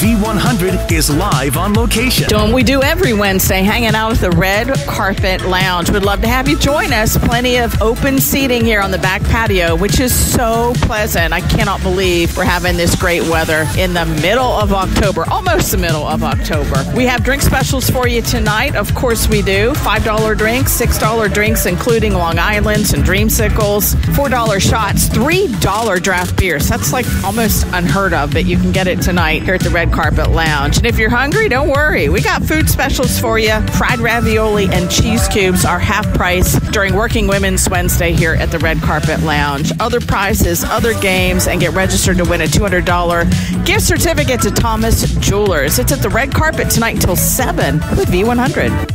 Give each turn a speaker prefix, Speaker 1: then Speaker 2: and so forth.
Speaker 1: V100 is live on location.
Speaker 2: Doing what we do every Wednesday, hanging out at the Red Carpet Lounge. We'd love to have you join us. Plenty of open seating here on the back patio, which is so pleasant. I cannot believe we're having this great weather in the middle of October, almost the middle of October. We have drink specials for you tonight. Of course we do. $5 drinks, $6 drinks, including Long Islands and Dreamsicles, $4 shots, $3 draft beers. That's like almost unheard of, but you can get it tonight here at the Red Carpet Lounge. And if you're hungry, don't worry. We got food specials for you. Fried ravioli and cheese cubes are half price during Working Women's Wednesday here at the Red Carpet Lounge. Other prizes, other games, and get registered to win a $200 gift certificate to Thomas Jewelers. It's at the Red Carpet tonight until 7 with V100.